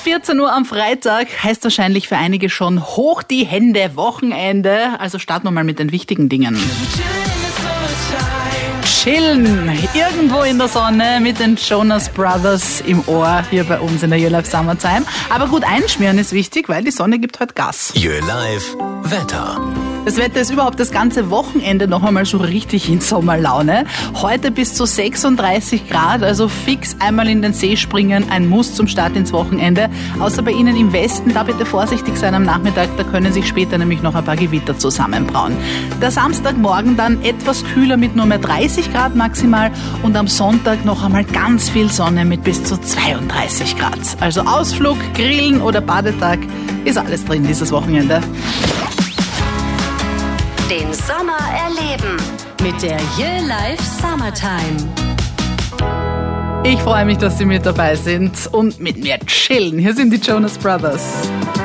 14 Uhr am Freitag heißt wahrscheinlich für einige schon hoch die Hände, Wochenende. Also starten wir mal mit den wichtigen Dingen. Chillen, irgendwo in der Sonne mit den Jonas Brothers im Ohr hier bei uns in der Your Life Summertime. Aber gut einschmieren ist wichtig, weil die Sonne gibt heute Gas. Your Life Wetter. Das Wetter ist überhaupt das ganze Wochenende noch einmal so richtig in Sommerlaune. Heute bis zu 36 Grad, also fix einmal in den See springen, ein Muss zum Start ins Wochenende. Außer bei Ihnen im Westen, da bitte vorsichtig sein am Nachmittag, da können sich später nämlich noch ein paar Gewitter zusammenbrauen. Der Samstagmorgen dann etwas kühler mit nur mehr 30 Grad maximal und am Sonntag noch einmal ganz viel Sonne mit bis zu 32 Grad. Also Ausflug, Grillen oder Badetag ist alles drin dieses Wochenende. Den Sommer erleben mit der Your Life Summertime. Ich freue mich, dass Sie mit dabei sind und mit mir chillen. Hier sind die Jonas Brothers.